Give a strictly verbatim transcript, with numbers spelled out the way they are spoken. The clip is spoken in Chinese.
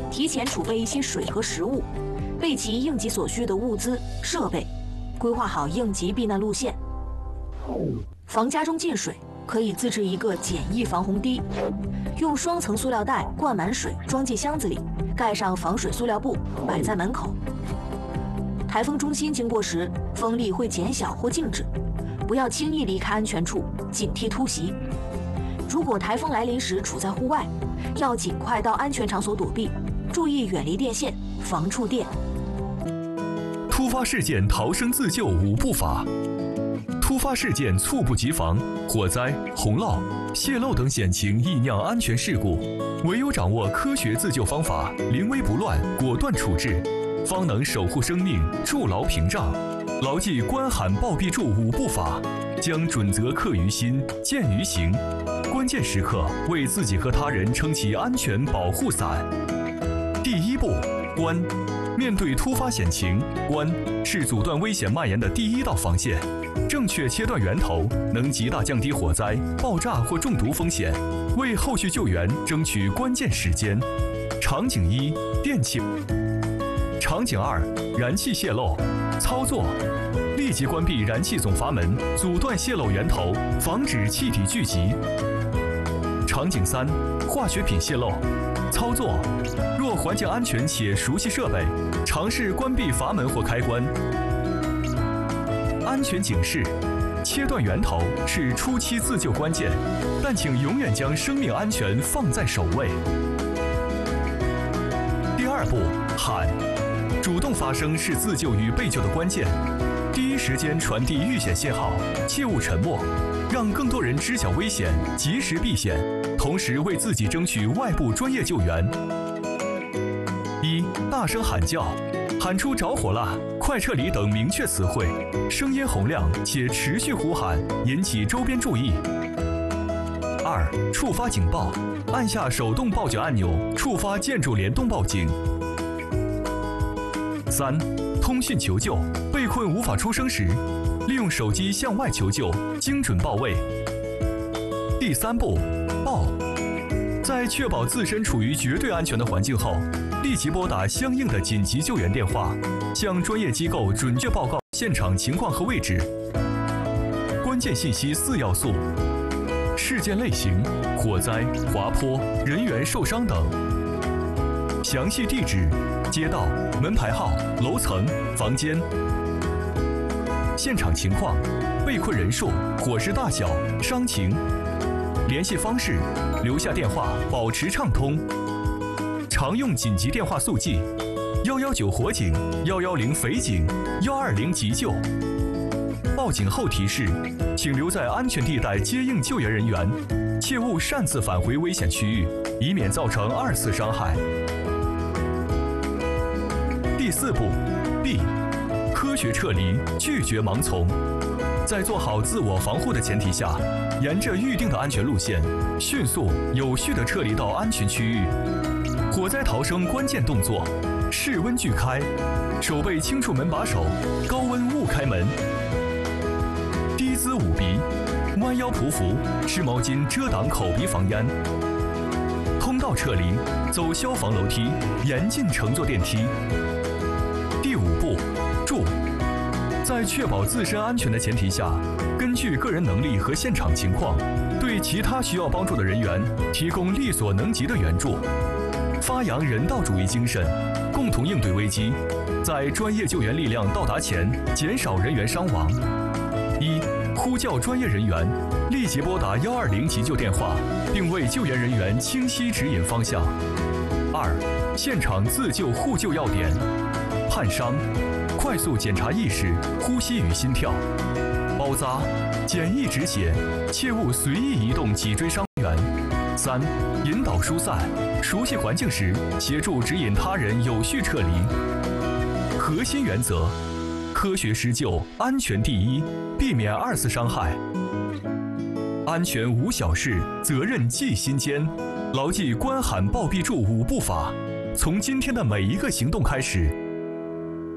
提前储备一些水和食物，备齐应急所需的物资设备，规划好应急避难路线。防家中进水，可以自制一个简易防洪堤，用双层塑料袋灌满水，装进箱子里，盖上防水塑料布，摆在门口。台风中心经过时，风力会减小或静止，不要轻易离开安全处，警惕突袭。如果台风来临时处在户外，要尽快到安全场所躲避，注意远离电线，防触电。 突发事件逃生自救五步法。突发事件猝不及防，火灾、洪涝、泄漏等险情易酿安全事故，唯有掌握科学自救方法，临危不乱，果断处置，方能守护生命，筑牢屏障。牢记观喊报必助五步法，将准则刻于心，见于行。关键时刻为自己和他人撑起安全保护伞。第一步，观。面对突发险情，观是阻断危险蔓延的第一道防线。正确切断源头，能极大降低火灾、爆炸或中毒风险，为后续救援争取关键时间。场景一：电器。场景二：燃气泄漏。操作：立即关闭燃气总阀门，阻断泄漏源头，防止气体聚集。场景三：化学品泄漏。操作：若环境安全且熟悉设备，尝试关闭阀门或开关。安全警示：切断源头是初期自救关键，但请永远将生命安全放在首位。第二步，喊。主动发声是自救与被救的关键，第一时间传递遇险信号，切勿沉默，让更多人知晓危险，及时避险，同时为自己争取外部专业救援。一、大声喊叫，喊出着火了、快撤离等明确词汇，声音洪亮且持续呼喊，引起周边注意。二、触发警报，按下手动报警按钮，触发建筑联动报警。三、通讯求救，被困无法出声时，利用手机向外求救，精准报位。第三步，报。在确保自身处于绝对安全的环境后，立即拨打相应的紧急救援电话，向专业机构准确报告现场情况和位置。关键信息四要素：事件类型、火灾、滑坡、人员受伤等；详细地址、街道、门牌号、楼层、房间；现场情况、被困人数、火势大小、伤情；联系方式，留下电话，保持畅通；常用紧急电话速记：一一九火警、一一零匪警、一二零急救。报警后提示，请留在安全地带接应救援人员，切勿擅自返回危险区域，以免造成二次伤害。第四步 ，B， 科学撤离，拒绝盲从。在做好自我防护的前提下，沿着预定的安全路线，迅速有序地撤离到安全区域。火灾逃生关键动作：室温拒开，手背轻触门把手，高温勿开门。低姿捂鼻，弯腰匍匐，湿毛巾遮挡口鼻防烟。通道撤离，走消防楼梯，严禁乘坐电梯。第五步，助。在确保自身安全的前提下，根据个人能力和现场情况，对其他需要帮助的人员提供力所能及的援助，发扬人道主义精神，共同应对危机，在专业救援力量到达前减少人员伤亡。一、呼叫专业人员，立即拨打一二零急救电话，并为救援人员清晰指引方向。二、现场自救互救要点：判伤，快速检查意识、呼吸与心跳；包扎，简易止血，切勿随意移动脊椎伤员。三、引导疏散，熟悉环境时，协助指引他人有序撤离。核心原则：科学施救，安全第一，避免二次伤害。安全无小事，责任记心间。牢记观喊报必助五步法，从今天的每一个行动开始，